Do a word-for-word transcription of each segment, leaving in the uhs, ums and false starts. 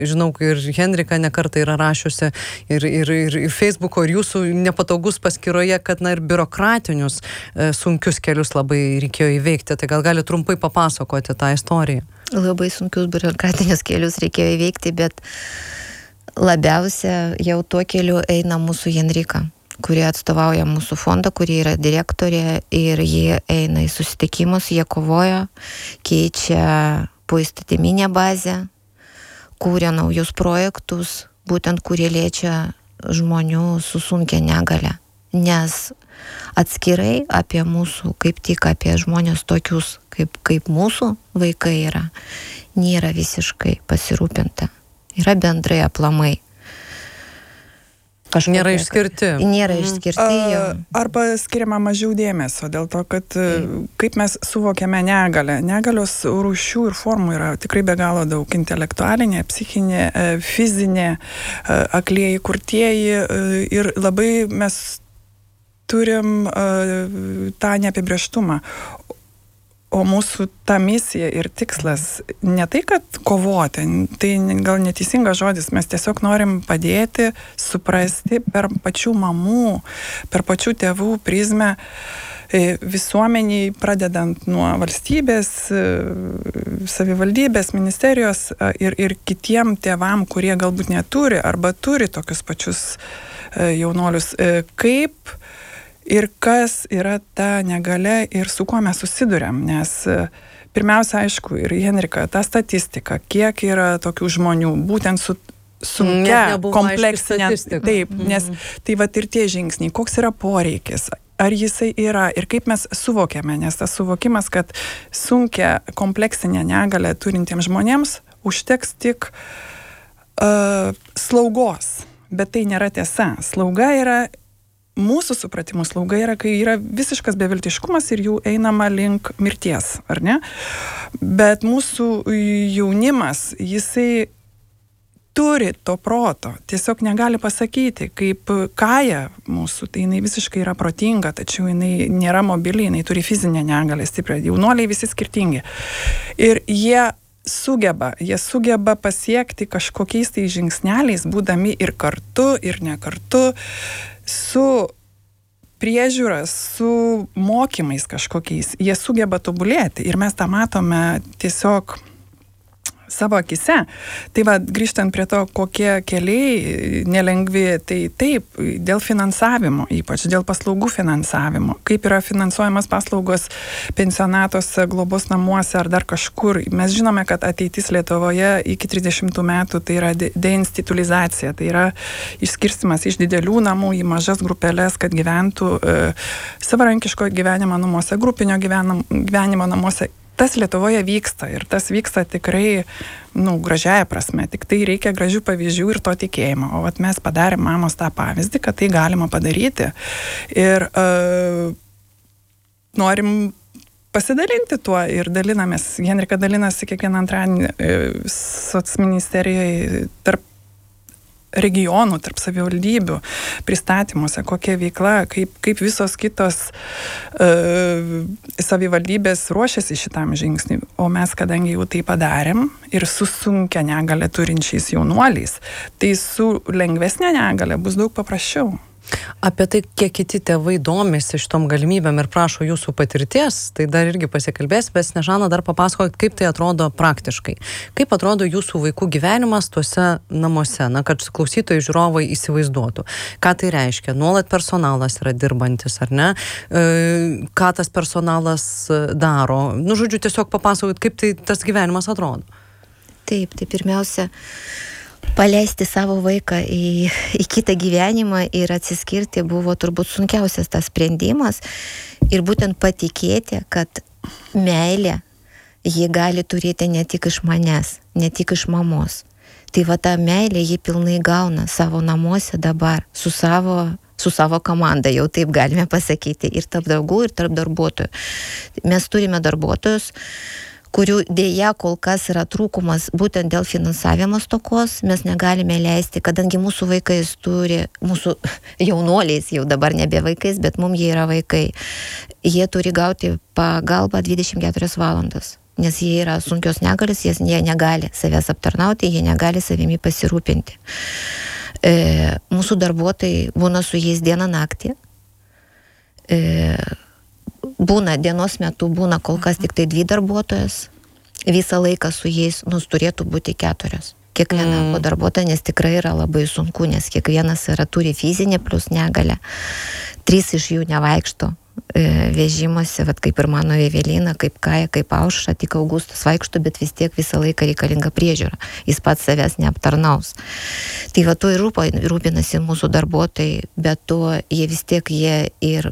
žinau, ir Henrika nekartą yra rašiusi ir, ir, ir, ir Facebooko, ir jūsų nepatogus paskyroje, kad na ir biurokratinius e, sunkius kelius labai reikėjo įveikti. Tai gal gali trumpai papasakoti tą istoriją? Labai sunkius biurokratinius kelius reikėjo įveikti, bet labiausia jau tuo keliu eina mūsų Henrika, kurie atstovauja mūsų fondą, kurie yra direktorė ir jie eina į susitikimus, jie kovoja, keičia poįstatyminę bazę, kūrė naujus projektus, būtent kurie liečia žmonių su sunkia negalia. Nes atskirai apie mūsų, kaip tik apie žmonės tokius, kaip, kaip mūsų vaikai yra, nėra visiškai pasirūpinta. Yra bendrai aplamai. Kažkokia, nėra išskirti. Nėra išskirti. A, arba skiriama mažiau dėmesio, dėl to, kad mm. kaip mes suvokiame negalę. Negalios rūšių ir formų yra tikrai be galo daug. Intelektualinė, psichinė, fizinė, aklieji, kurtieji ir labai mes turim tą neapibrėžtumą. O mūsų ta misija ir tikslas ne tai, kad kovoti, tai gal neteisingas žodis, mes tiesiog norim padėti, suprasti per pačių mamų, per pačių tėvų prizmę visuomeniai, pradedant nuo valstybės, savivaldybės, ministerijos ir, ir kitiem tėvam, kurie galbūt neturi arba turi tokius pačius jaunolius, kaip ir kas yra ta negalia ir su kuo mes susiduriam, nes pirmiausia, aišku, ir Henrika, ta statistika, kiek yra tokių žmonių, būtent su sunkia, kompleksinė, taip, mm-hmm. nes tai vat ir tie žingsniai, koks yra poreikis, ar jisai yra ir kaip mes suvokiame, nes tas suvokimas, kad sunkia, kompleksinė negalė turintiems žmonėms užteks tik uh, slaugos, bet tai nėra tiesa. Slauga yra Mūsų supratimų slauga yra, kai yra visiškas beviltiškumas ir jų einama link mirties, ar ne? Bet mūsų jaunimas, jisai turi to proto, tiesiog negali pasakyti, kaip Kaja mūsų, tai jinai visiškai yra protinga, tačiau jinai nėra mobili, jinai turi fizinę negalę stiprią, jaunuoliai visi skirtingi. Ir jie sugeba, jie sugeba pasiekti kažkokiais tai žingsneliais, būdami ir kartu, ir ne kartu, su priežiūra, su mokymais kažkokiais, jie sugeba tobulėti ir mes tą matome tiesiog savo akise. Tai va, grįžtant prie to, kokie keliai nelengvi, tai taip, dėl finansavimo, ypač dėl paslaugų finansavimo, kaip yra finansuojamas paslaugos pensionatuose, globos namuose ar dar kažkur. Mes žinome, kad ateitis Lietuvoje iki trisdešimtų metų tai yra deinstitulizacija, tai yra išskirstymas iš didelių namų į mažas grupelės, kad gyventų e, savarankiško gyvenimo namuose, grupinio gyvenimo, gyvenimo namuose. Tas Lietuvoje vyksta ir tas vyksta tikrai, nu, gražiaja prasme, tik tai reikia gražių pavyzdžių ir to tikėjimo. O vat mes padarėm mamos tą pavyzdį, kad tai galima padaryti ir uh, norim pasidalinti tuo ir dalinamės. Henrika dalinasi kiekvieną antradienį uh, socministerijoje tarp regionų, tarp savivaldybių pristatymuose, kokia veikla, kaip, kaip visos kitos uh, savivaldybės ruošiasi šitam žingsniui. O mes, kadangi jau tai padarėm ir su sunkia negalė turinčiais jaunuoliais, tai su lengvesnė negalė bus daug paprasčiau. Apie tai, kiek kiti tėvai domisi šitom galimybėm ir prašo jūsų patirties, tai dar irgi pasikalbės, bet Snežana dar papasakot, kaip tai atrodo praktiškai. Kaip atrodo jūsų vaikų gyvenimas tuose namuose, na, kad klausytojai žiūrovai įsivaizduotų. Ką tai reiškia? Nuolat personalas yra dirbantis, ar ne? E, ką tas personalas daro? Nu, žodžiu, tiesiog papasakot, kaip tai tas gyvenimas atrodo. Taip, tai pirmiausia, paleisti savo vaiką į, į kitą gyvenimą ir atsiskirti buvo turbūt sunkiausias tas sprendimas ir būtent patikėti, kad meilė jį gali turėti ne tik iš manęs, ne tik iš mamos. Tai va ta meilė jį pilnai gauna savo namuose dabar, su savo, su savo komanda, jau taip galime pasakyti, ir tarp draugų, ir tarp darbuotojų. Mes turime darbuotojus, kurių dėja kol kas yra trūkumas būtent dėl finansavimo stokos. Mes negalime leisti, kadangi mūsų vaikais turi, mūsų jaunuoliais jau dabar nebe vaikais, bet mums jie yra vaikai. Jie turi gauti pagalbą dvidešimt keturias valandas. nes jie yra sunkios negalės, jie, jie negali savęs aptarnauti, jie negali savimi pasirūpinti. E, mūsų darbuotojai būna su jais dieną naktį. E, būna dienos metu, būna kol kas tik tai dvi darbuotojas. Visą laiką su jais nus turėtų būti keturios. Kiekviena mm. darbuotoja, nes tikrai yra labai sunku, nes kiekvienas yra, turi fizinę plus negalę. Trys iš jų nevaikšto vežimuose, vat kaip ir mano Evelina, kaip Kaja, kaip Aušra, tik Augustas vaikšto, bet vis tiek visą laiką reikalinga priežiūra. Jis pats savęs neaptarnaus. Tai va to ir rūpa, rūpinasi mūsų darbuotojai, bet to jie vis tiek jie ir,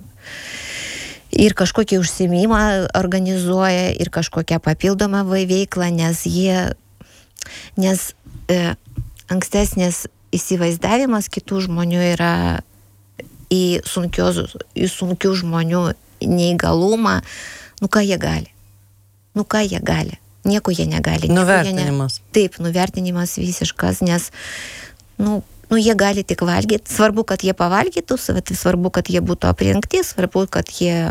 ir kažkokį užsiėmimą organizuoja, ir kažkokią papildomą veiklą, nes jie, nes e, ankstesnės įsivaizdavimas kitų žmonių yra į sunkios, į sunkių žmonių neįgalumą, nu ką jie gali? Nu ką jie gali? Nieko jie negali. Nuvertinimas. Jie ne... Taip, nuvertinimas visiškas, nes, nu, nu, jie gali tik valgyti. Svarbu, kad jie pavalgytų, svarbu, kad jie būtų aprengti, svarbu, kad jie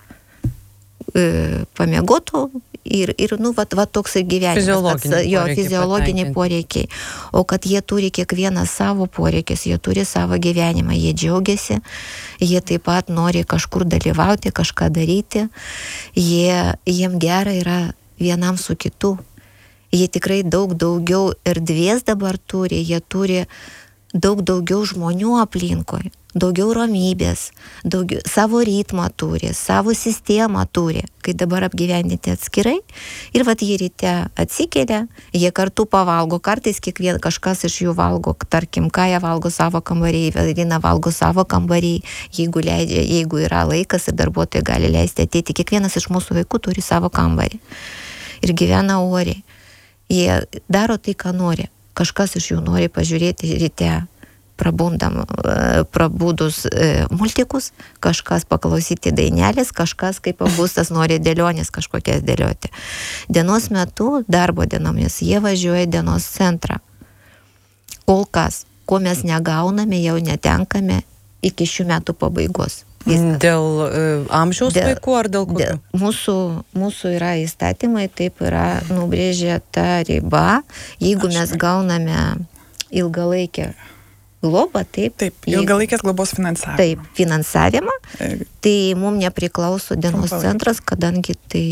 e, pamiegotų ir, ir nu, va, va toks ir gyvenimas. Fiziologiniai jo, poreikiai. Fiziologiniai poreikiai. O kad jie turi kiekvieną savo poreikius, jie turi savo gyvenimą, jie džiaugiasi, jie taip pat nori kažkur dalyvauti, kažką daryti, jie, jiem gera yra vienam su kitu. Jie tikrai daug daugiau erdvės dabar turi, jie turi daug daugiau žmonių aplinkoj, daugiau ramybės, daugiau, savo ritmą turi, savo sistemą turi, kai dabar apgyvendinti atskirai. Ir vat jie ryte atsikelia, jie kartu pavalgo, kartais kiekvien kažkas iš jų valgo, tarkim, Kaja valgo savo kambarį, Evelina valgo savo kambarį, jeigu, leidžia, jeigu yra laikas ir darbuotojai gali leisti ateiti. Kiekvienas iš mūsų vaikų turi savo kambarį ir gyvena oriai. Jie daro tai, ką nori. Kažkas iš jų nori pažiūrėti ryte prabundam, prabūdus multikus, kažkas paklausyti dainelės, kažkas, kaip Augustas, nori dėlionės kažkokias dėlioti. Dienos metu, darbo dienomis, jie važiuoja dienos centrą. Kol kas, ko mes negauname, jau netenkame iki šių metų pabaigos. Viskas. Dėl e, amžiaus dėl, vaikų ar dėl kokių? Dėl, mūsų, mūsų yra įstatymai, taip yra nubrėžė ta riba. Jeigu Aš mes ne. gauname ilgalaikę globą, taip. Taip, ilgalaikės globos finansavimą. Taip, finansavimą. E, tai mums nepriklauso dienos trumpalaikį. Centras, kadangi tai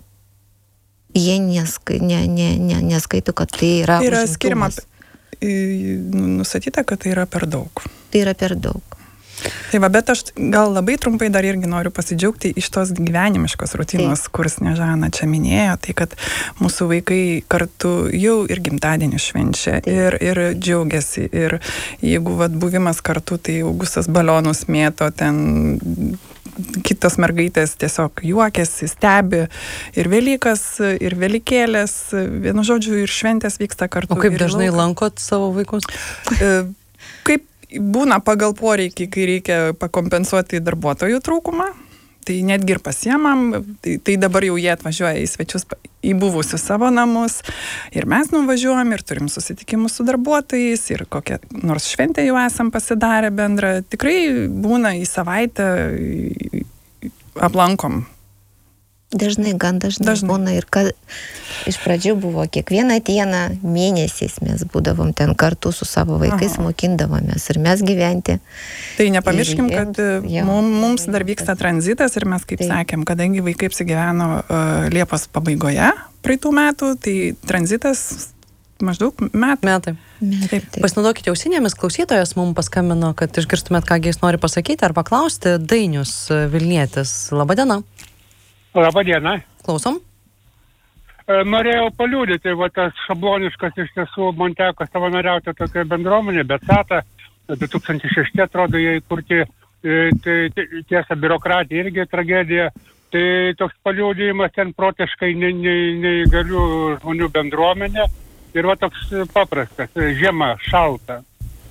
jie neskai, ne, ne, ne, neskaito, kad tai yra Tai yra užimtumas. skirima, nusatyta, kad tai yra per daug. Tai yra per daug. Tai va, bet aš gal labai trumpai dar irgi noriu pasidžiaugti iš tos gyvenimiškos rutinos, kur Snežana čia minėjo, tai kad mūsų vaikai kartu jau ir gimtadienį švenčia ir, ir džiaugiasi. Ir jeigu vat, buvimas kartu, tai Augustas balionus mėto, ten kitos mergaitės tiesiog juokiasi, stebi ir Velykas, ir Velykėlės, vienu žodžiu, ir šventės vyksta kartu. O kaip dažnai lankot savo vaikus? Kaip būna pagal poreikį, kai reikia pakompensuoti darbuotojų trūkumą, tai netgi ir pasiemam, tai, tai dabar jau jie atvažiuoja į svečius, į buvusius savo namus ir mes nuvažiuojam ir turim susitikimus su darbuotojais ir kokią nors šventę jau esam pasidarę bendrą. Tikrai būna į savaitę aplankom. Dažnai, gan dažnai, dažnai. būna ir kad iš pradžių buvo kiekvieną dieną, mėnesiais mes būdavom ten kartu su savo vaikais, Aha. mokindavomės ir mes gyventi. Tai nepamirškim, ir, kad jau, mums dar vyksta tranzitas ir mes, kaip taip. sakėm, kadangi vaikai apsigyveno uh, Liepos pabaigoje praeitų metų, tai tranzitas maždaug met. metai. Taip, taip. Pasinaudokite ausinėmis, klausytojas mums paskambino, kad išgirstumėt, ką jis nori pasakyti ar paklausti. Dainius Vilnietis. Labadiena. Labadiena. Klausom. Norėjau paliūdyti, va tas šabloniškas iš tiesų man teko savanoriauti tokioje bendruomenėje, bet SATA du tūkstančiai šešti atrodo jie įkurti, tai tiesa biurokratija irgi tragedija, tai toks paliūdėjimas ten protiškai neįgalių žmonių bendruomenė ir va toks paprastas, žiema, šalta.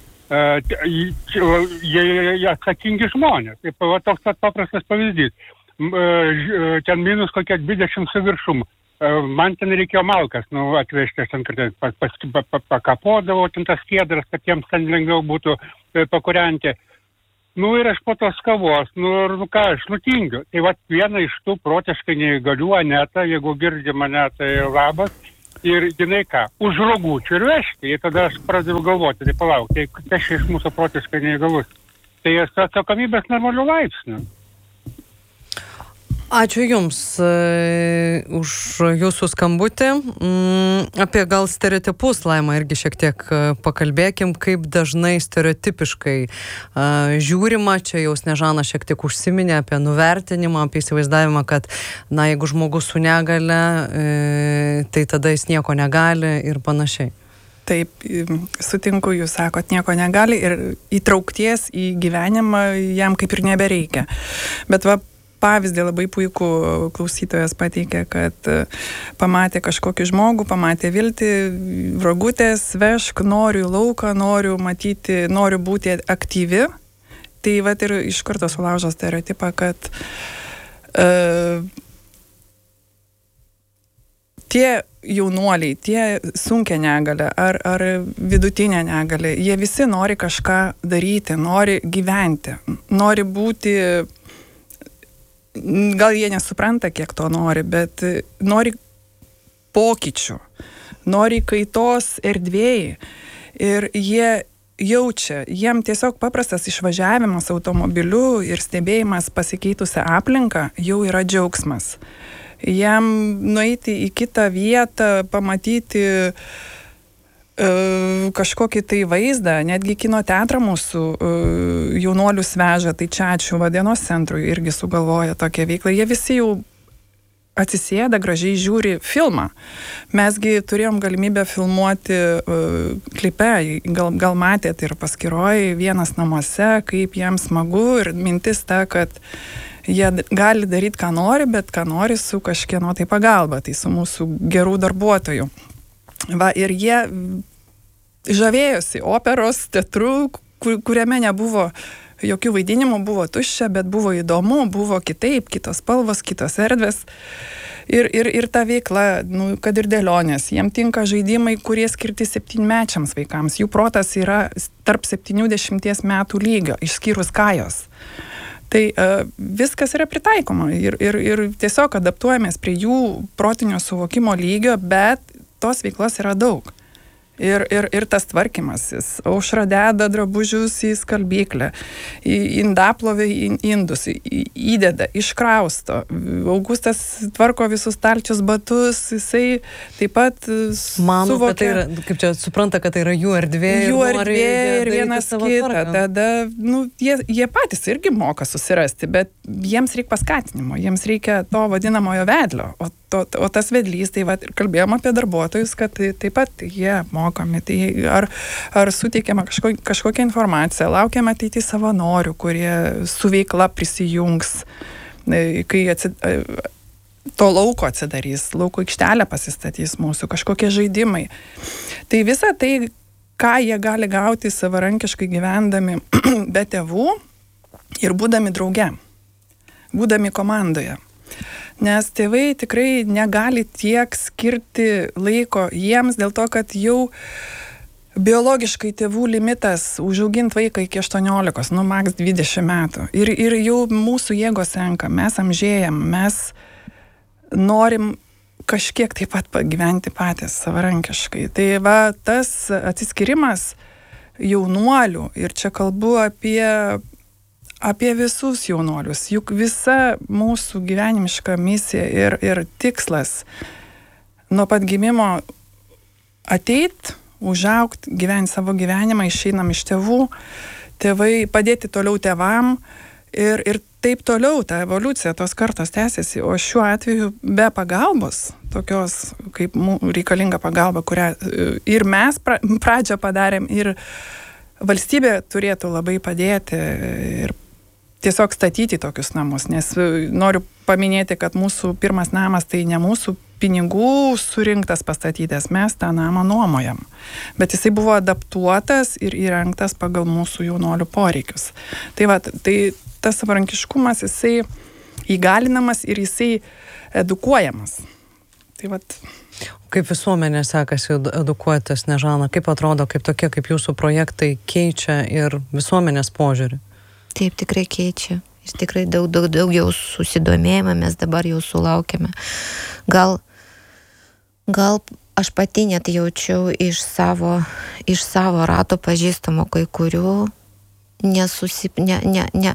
Jie atsakingi žmonės, tai va toks paprastas pavyzdys. Ten minus kokie dvidešimt su viršum. Man ten reikėjo malkas, nu, atvežti, aš ten kartais pakapodavau ten tas skiedras, kad jiems ten lengviau būtų pakurianti. Nu ir aš po tos kavos, nu ir nu ką, aš nutingiu. Tai va viena iš tų protiškai neįgalių, Aneta, jeigu girdi mane, tai labas. Ir jinai ką, už rogučių ir vežti. Ir tada aš pradėjau galvoti, tai palauk, tai kas iš mūsų protiškai neįgalus. Tai atsakomybės normalių laipsnių. Ačiū Jums e, už Jūsų skambutį. Mm, apie gal stereotipus, Laima, irgi šiek tiek pakalbėkim, kaip dažnai stereotipiškai e, žiūrima. Čia jau Snežana šiek tiek užsiminė apie nuvertinimą, apie įsivaizdavimą, kad na, jeigu žmogus su negale, e, tai tada jis nieko negali ir panašiai. Taip, sutinku, jūs sakot, nieko negali ir įtraukties į gyvenimą jam kaip ir nebereikia. Bet va, pavyzdį labai puikų klausytojas pateikė, kad pamatė kažkokį žmogų, pamatė viltį, rogutės, vešk, noriu lauką, noriu matyti, noriu būti aktyvi. Tai vat ir iš karto sulaužo stereotipą, kad uh, tie jaunuoliai, tie sunkia negalė ar, ar vidutinė negalė, jie visi nori kažką daryti, nori gyventi, nori būti. Gal jie nesupranta, kiek to nori, bet nori pokyčių, nori kaitos erdvėjai ir jie jaučia, jiem tiesiog paprastas išvažiavimas automobiliu ir stebėjimas pasikeitusią aplinką jau yra džiaugsmas. Jam nueiti į kitą vietą, pamatyti kažkokį tai vaizdą, netgi kino teatrą mūsų jaunuolius veža, tai čia ačiū Dienos centrui irgi sugalvoja tokią veiklą. Jie visi jau atsisėda, gražiai žiūri filmą. Mesgi turėjom galimybę filmuoti uh, klipe, gal, gal matėt ir paskiroj vienas namuose, kaip jiems smagu ir mintis ta, kad jie gali daryti, ką nori, bet ką nori su kažkieno tai pagalba, tai su mūsų gerų darbuotojų. Va, ir jie žavėjosi operos teatru, kur, kuriame nebuvo jokių vaidinimų, buvo tuščia, bet buvo įdomu, buvo kitaip, kitos spalvos, kitos erdvės. Ir, ir, ir ta veikla, nu, kad ir dėlionės, jiem tinka žaidimai, kurie skirti septynmečiams vaikams. Jų protas yra tarp septyniasdešimties metų lygio, išskyrus Kajos. Tai uh, viskas yra pritaikoma ir, ir, ir tiesiog adaptuojamės prie jų protinio suvokimo lygio, bet tos veiklos yra daug. Ir, ir, ir tas tvarkymasis. Aušra deda drabužius į skalbyklę, į indaplovę, į indus, į, įdeda, iškrausto. Augustas tvarko visus stalčius batus, jisai taip pat Mano, suvokia. Tai yra, kaip čia supranta, kad tai yra jų erdvė. Jų erdvė ir vienas kitą. Tada, nu, jie, jie patys irgi moka susirasti, bet jiems reikia paskatinimo, jiems reikia to vadinamojo vedlio. O, to, o tas vedlys, tai va, kalbėjom apie darbuotojus, kad tai, taip pat jie mokami. Tai ar, ar suteikiama kažko, kažkokią informaciją, laukiama ateiti savanorių, kurie su veikla prisijungs, kai atsid, to lauko atsidarys, lauko aikštelę pasistatys mūsų, kažkokie žaidimai. Tai visa tai, ką jie gali gauti savarankiškai gyvendami be tėvų ir būdami drauge, būdami komandoje. Nes tėvai tikrai negali tiek skirti laiko jiems dėl to, kad jau biologiškai tėvų limitas užauginti vaiką iki aštuoniolikos, nu maks dvidešimt metų. Ir, ir jau mūsų jėgos senka, mes amžėjam, mes norim kažkiek taip pat pagyventi patys savarankiškai. Tai va, tas atsiskyrimas jaunuolių, ir čia kalbu apie apie visus jaunuolius, juk visa mūsų gyvenimiška misija ir, ir tikslas nuo pat gimimo ateit, užaugt, gyventi savo gyvenimą, išeinam iš tėvų, tėvai padėti toliau tėvam ir, ir taip toliau ta evoliucija, tos kartos tęsiasi, o šiuo atveju be pagalbos, tokios kaip reikalinga pagalba, kurią ir mes pra, pradžią padarėm, ir valstybė turėtų labai padėti ir tiesiog statyti tokius namus, nes noriu paminėti, kad mūsų pirmas namas tai ne mūsų pinigų surinktas pastatytas, mes tą namą nuomojam. Bet jisai buvo adaptuotas ir įrengtas pagal mūsų jaunuolių poreikius. Tai va, tai tas savarankiškumas, jisai įgalinamas ir jisai edukuojamas. Tai va. Kaip visuomenė sekasi edukuotis, Snežana, kaip atrodo, kaip tokie, kaip jūsų projektai keičia ir visuomenės požiūrį? Taip, tikrai keičia. Ir tikrai daug, daug, daugiau susidomėjimą mes dabar jau sulaukėme. Gal, gal aš pati net jaučiau iš savo, iš savo rato pažįstamų kai kurių nesusip... Ne, ne, ne.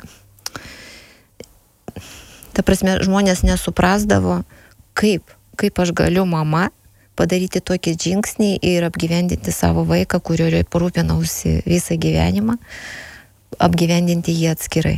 Ta prasme, žmonės nesuprasdavo, kaip, kaip aš galiu mama padaryti tokį žingsnį ir apgyvendinti savo vaiką, kurio parūpinausi visą gyvenimą, apgyvendinti jį atskirai.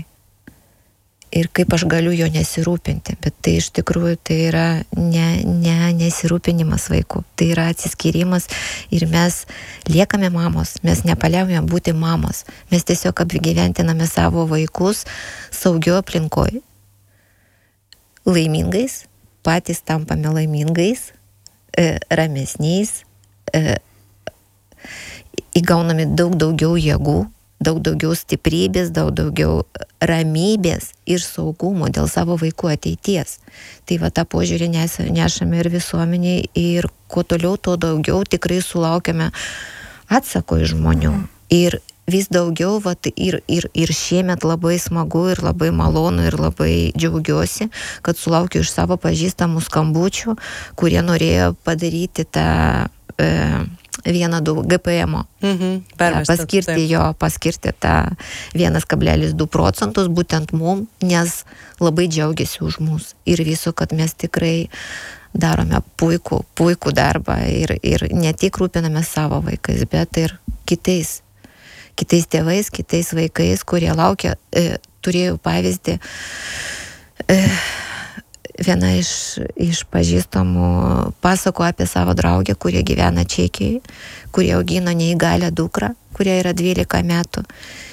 Ir kaip aš galiu jo nesirūpinti. Bet tai iš tikrųjų tai yra ne, ne nesirūpinimas vaikų. Tai yra atsiskyrimas ir mes liekame mamos. Mes nepaliaujame būti mamos. Mes tiesiog apgyventiname savo vaikus saugio aplinkoje. Laimingais, patys tampame laimingais, e, ramesniais, e, įgauname daug daugiau jėgų, daug daugiau stiprybės, daug daugiau ramybės ir saugumo dėl savo vaikų ateities. Tai va tą požiūrį nešame ir visuomeniai ir kuo toliau, tuo daugiau tikrai sulaukiame atsako iš žmonių. Ir vis daugiau, va, ir, ir, ir šiemet labai smagu ir labai malonu ir labai džiaugiuosi, kad sulaukiu iš savo pažįstamų skambučių, kurie norėjo padaryti tą e, vieną du G P M-o. Mhm, paskirti taip. jo, paskirti tą vienas kablelis du procentus būtent mum, nes labai džiaugiasi už mus. Ir viso, kad mes tikrai darome puikų, puikų darbą ir, ir ne tik rūpiname savo vaikais, bet ir kitais, kitais tėvais, kitais vaikais, kurie laukia. E, turėjau pavyzdį, e, viena iš, iš pažįstamų pasako apie savo draugę, kurie gyvena Čekijai, kurie augino neįgalę dukrą, kurie yra dvylika metų.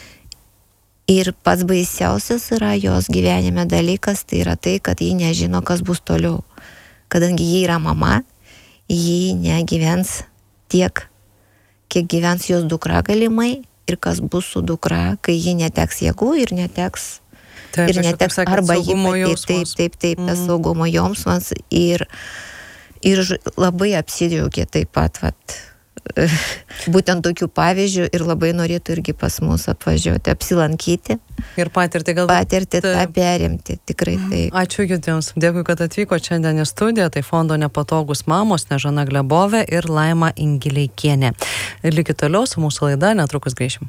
Ir pats baisiausias yra jos gyvenime dalykas, tai yra tai, kad ji nežino, kas bus toliau. Kadangi ji yra mama, ji negyvens tiek, kiek gyvens jos dukra galimai ir kas bus su dukra, kai ji neteks jėgų ir neteks taip, ir neteks sakėt, arba ji pati, taip, taip, taip, tas mm. saugumo jausmas ir, ir labai apsidžiaugė taip pat, vat, būtent tokių pavyzdžių ir labai norėtų irgi pas mus apvažiuoti, apsilankyti. Ir patirti galbūt. Patirti tą perimti, tikrai taip. Ačiū Jums, dėkui, kad atvyko šiandien į studiją, tai fondo Nepatogus mamos Snežana Glebovė ir Laima Ingileikienė. Likit toliau su mūsų laida, netrukus grįšim.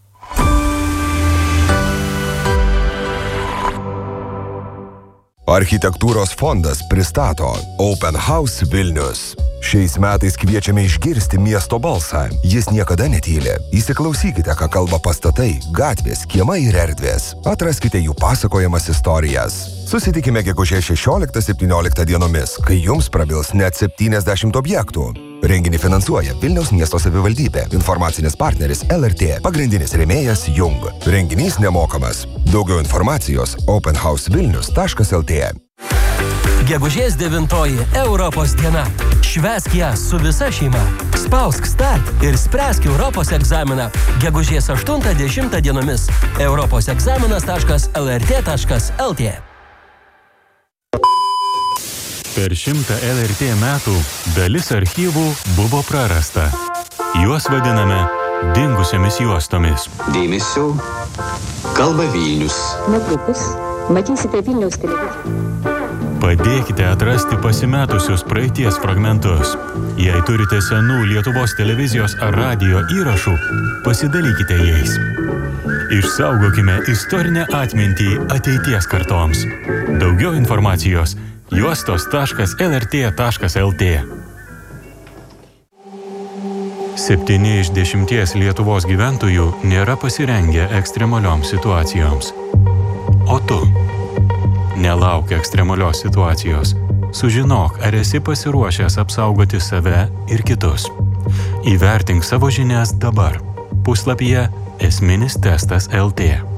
Architektūros fondas pristato Open House Vilnius. Šiais metais kviečiame išgirsti miesto balsą. Jis niekada netyli. Įsiklausykite, ką kalba pastatai, gatvės, kiemai ir erdvės. Atraskite jų pasakojamas istorijas. Susitikime gegužės šešioliktą septynioliktą dienomis, kai jums prabils net septyniasdešimt objektų. Renginį finansuoja Vilniaus miesto savivaldybė, informacinis partneris L R T, pagrindinis rėmėjas Jung. Renginys nemokamas. Daugiau informacijos open house vilnius taškas l t. Gegužės devintoji Europos diena. Švęsk ją su visa šeima. Spausk start ir spręsk Europos egzaminą. Gegužės aštuntą dešimtą dienomis. europos egzaminas taškas l r t taškas l t. Per šimtą L R T metų dalis archyvų buvo prarasta. Juos vadiname dingusiamis juostomis. Dėmesio, kalba Vilnius. Netrukus matysite Vilniaus televiziją. Padėkite atrasti pasimetusius praeities fragmentus. Jei turite senų Lietuvos televizijos ar radijo įrašų, pasidalykite jais. Išsaugokime istorinę atmintį ateities kartoms. Daugiau informacijos juostos taškas l r t taškas l t. Septyni iš dešimties Lietuvos gyventojų nėra pasirengę ekstremalioms situacijoms. O tu? Nelauk ekstremalios situacijos. Sužinok, ar esi pasiruošęs apsaugoti save ir kitus. Įvertink savo žinias dabar. Puslapyje esminis testas l t.